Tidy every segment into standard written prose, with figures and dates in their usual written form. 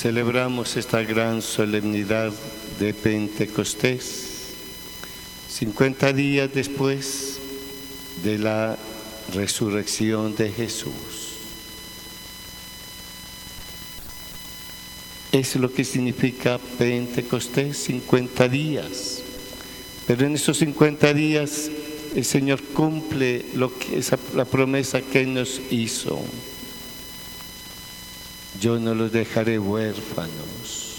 Celebramos esta gran solemnidad de Pentecostés, 50 días después de la resurrección de Jesús. Es lo que significa Pentecostés, 50 días. Pero en esos 50 días el Señor cumple la promesa que nos hizo. Yo no los dejaré huérfanos.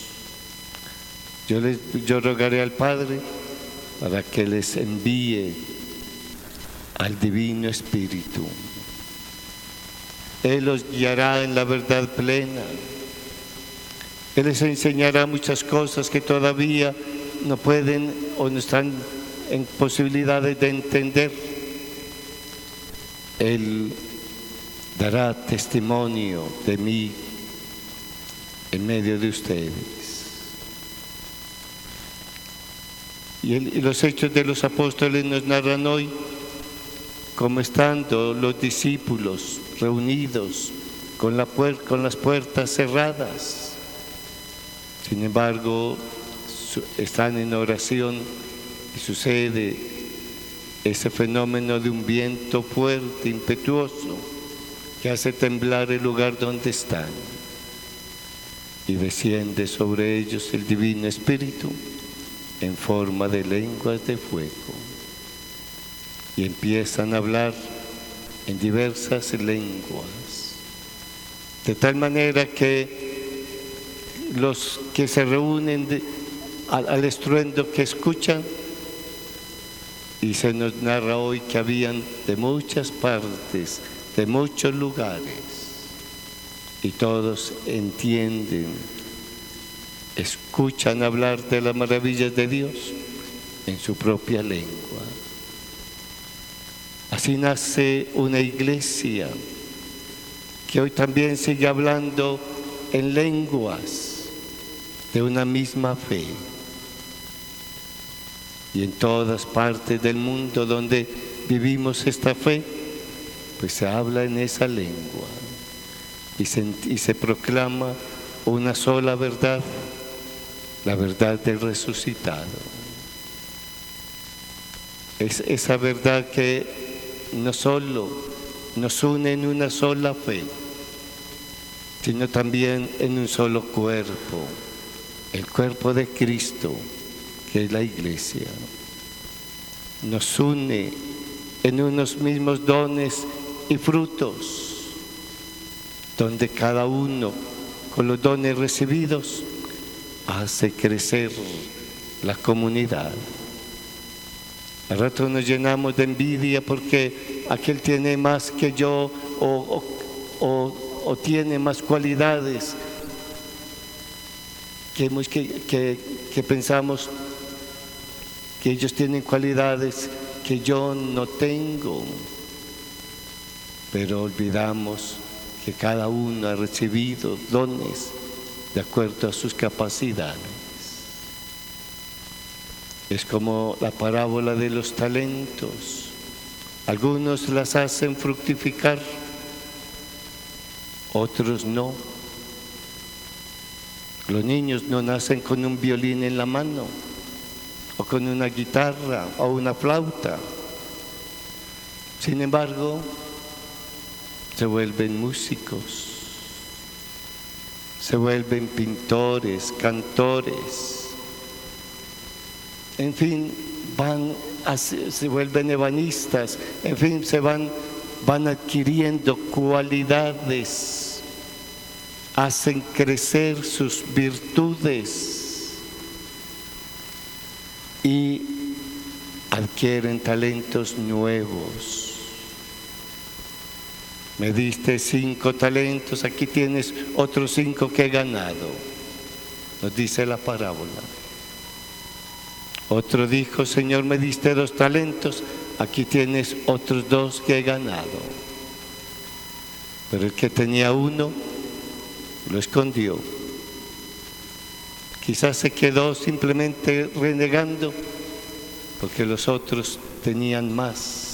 Yo rogaré al Padre para que les envíe al Divino Espíritu. Él los guiará en la verdad plena. Él les enseñará muchas cosas que todavía no pueden o no están en posibilidades de entender. Él dará testimonio de mí en medio de ustedes. Y los hechos de los apóstoles nos narran hoy como estando los discípulos reunidos con las puertas cerradas. Sin embargo, están en oración y sucede ese fenómeno de un viento fuerte, impetuoso, que hace temblar el lugar donde están. Y desciende sobre ellos el Divino Espíritu en forma de lenguas de fuego. Y empiezan a hablar en diversas lenguas. De tal manera que los que se reúnen al estruendo que escuchan, y se nos narra hoy que habían de muchas partes, de muchos lugares, y todos entienden, escuchan hablar de las maravillas de Dios en su propia lengua. Así nace una iglesia que hoy también sigue hablando en lenguas de una misma fe. Y en todas partes del mundo donde vivimos esta fe, pues se habla en esa lengua y se proclama una sola verdad, la verdad del resucitado. Es esa verdad que no solo nos une en una sola fe, sino también en un solo cuerpo, el cuerpo de Cristo, que es la iglesia. Nos une en unos mismos dones y frutos, donde cada uno con los dones recibidos hace crecer la comunidad. Al rato nos llenamos de envidia porque aquel tiene más que yo o tiene más cualidades que pensamos que ellos tienen cualidades que yo no tengo, pero olvidamos que cada uno ha recibido dones de acuerdo a sus capacidades. Es como la parábola de los talentos. Algunos las hacen fructificar, otros no. Los niños no nacen con un violín en la mano, o con una guitarra, o una flauta. Sin embargo, se vuelven músicos, se vuelven pintores, cantores, en fin, se vuelven ebanistas, en fin, van adquiriendo cualidades, hacen crecer sus virtudes y adquieren talentos nuevos. Me diste 5 talentos, aquí tienes otros 5 que he ganado, nos dice la parábola. Otro dijo, Señor, me diste 2 talentos, aquí tienes otros 2 que he ganado. Pero el que tenía 1 lo escondió. Quizás se quedó simplemente renegando porque los otros tenían más.